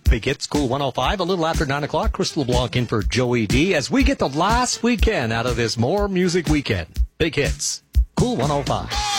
Big Hits, Cool 105, a little after 9 o'clock. Chris LeBlanc in for Joey D as we get the last weekend out of this More Music Weekend. Big Hits, Cool 105.